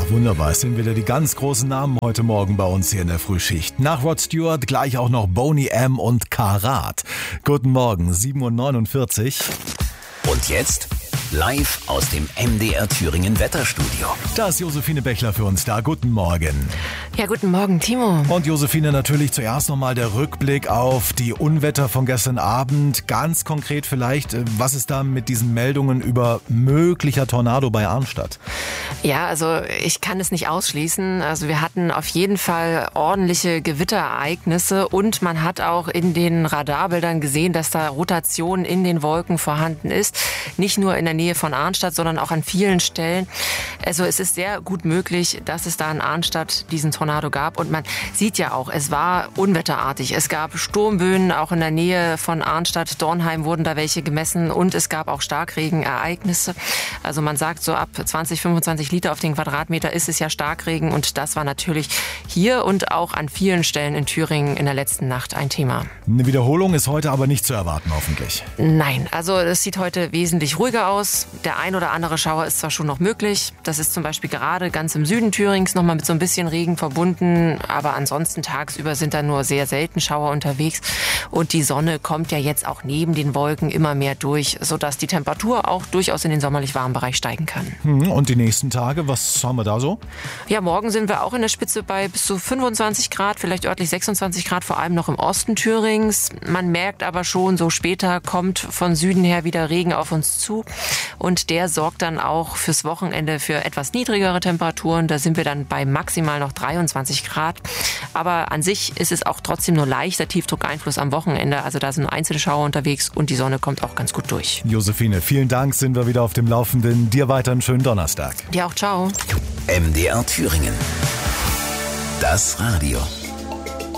wunderbar. Es sind wieder die ganz großen Namen heute Morgen bei uns hier in der Frühschicht. Nach Rod Stewart gleich auch noch Boney M. und Karat. Guten Morgen, 7:49 Uhr. Und jetzt live aus dem MDR Thüringen Wetterstudio. Da ist Josephine Bechler für uns da. Guten Morgen. Ja, guten Morgen, Timo. Und Josephine, natürlich zuerst nochmal der Rückblick auf die Unwetter von gestern Abend. Ganz konkret vielleicht, was ist da mit diesen Meldungen über möglicher Tornado bei Arnstadt? Ja, also ich kann es nicht ausschließen. Also wir hatten auf jeden Fall ordentliche Gewitterereignisse und man hat auch in den Radarbildern gesehen, dass da Rotation in den Wolken vorhanden ist. Nicht nur in der Nähe von Arnstadt, sondern auch an vielen Stellen. Also es ist sehr gut möglich, dass es da in Arnstadt diesen Tornado gab. Und man sieht ja auch, es war unwetterartig. Es gab Sturmböen, auch in der Nähe von Arnstadt, Dornheim wurden da welche gemessen und es gab auch Starkregenereignisse. Also man sagt, so ab 20, 25 Liter auf den Quadratmeter ist es ja Starkregen und das war natürlich hier und auch an vielen Stellen in Thüringen in der letzten Nacht ein Thema. Eine Wiederholung ist heute aber nicht zu erwarten, hoffentlich. Nein, also es sieht heute wesentlich ruhiger aus. Der ein oder andere Schauer ist zwar schon noch möglich. Das ist zum Beispiel gerade ganz im Süden Thürings nochmal mit so ein bisschen Regen verbunden. Aber ansonsten tagsüber sind da nur sehr selten Schauer unterwegs. Und die Sonne kommt ja jetzt auch neben den Wolken immer mehr durch, sodass die Temperatur auch durchaus in den sommerlich warmen Bereich steigen kann. Und die nächsten Tage, was haben wir da so? Ja, morgen sind wir auch in der Spitze bei bis zu 25 Grad, vielleicht örtlich 26 Grad, vor allem noch im Osten Thürings. Man merkt aber schon, so später kommt von Süden her wieder Regen auf uns zu. Und der sorgt dann auch fürs Wochenende für etwas niedrigere Temperaturen. Da sind wir dann bei maximal noch 23 Grad. Aber an sich ist es auch trotzdem nur leichter Tiefdruckeinfluss am Wochenende. Also da sind einzelne Schauer unterwegs und die Sonne kommt auch ganz gut durch. Josephine, vielen Dank, sind wir wieder auf dem Laufenden. Dir weiter einen schönen Donnerstag. Dir auch, ciao. MDR Thüringen. Das Radio.